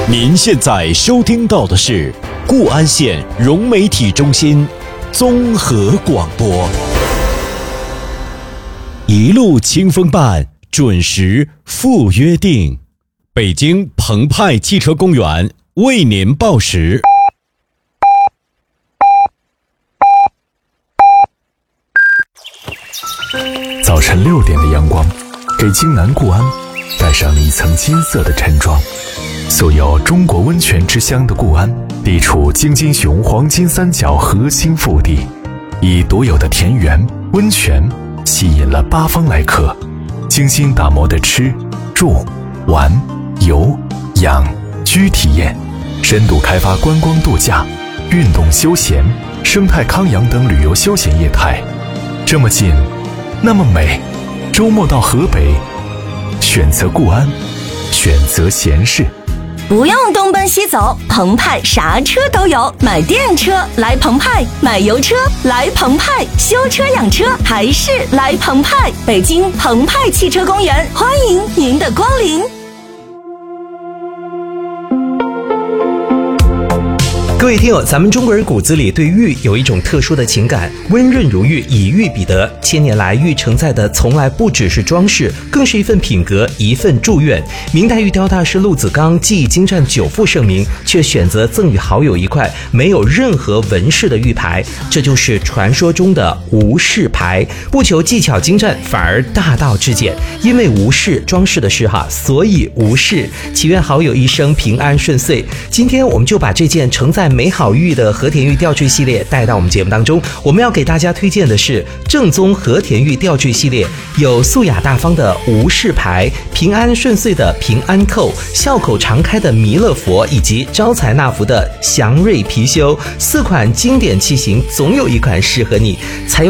您现在收听到的是固安县融媒体中心综合广播，一路清风伴，准时赴约定。北京澎湃汽车公园为您报时。 早晨6点的阳光，给京南固安带上了一层金色的晨装。素有中国温泉之乡的固安，地处京津雄黄金三角核心腹地，以独有的田园温泉吸引了八方来客。精心打磨的吃住玩游养居体验，深度开发观光度假、运动休闲、生态康养等旅游休闲业态。这么近那么美，周末到河北，选择固安，选择闲适。 不用东奔西走，澎湃啥车都有。买电车来澎湃，买油车来澎湃，修车养车还是来澎湃。北京澎湃汽车公园，欢迎您的光临。 各位听友，咱们中国人骨子里对玉有一种特殊的情感，温润如玉，以玉彼得。千年来，玉承载的从来不只是装饰，更是一份品格，一份祝愿。明代玉雕大师陆子刚既精湛久负盛名，却选择赠与好友一块没有任何纹饰的玉牌，这就是传说中的无饰牌。不求技巧精湛，反而大道至简。因为无饰装饰的饰所以无饰。祈愿好友一生平安顺遂。今天我们就把这件承载美好玉的和田玉吊坠系列带到我们节目当中。我们要给大家推荐的是正宗和田玉吊坠系列，有素雅大方的无饰牌、平安顺遂的平安扣、笑口常开的弥勒佛，以及招财纳福的祥瑞貔貅。4款经典器型，总有一款适合你。采用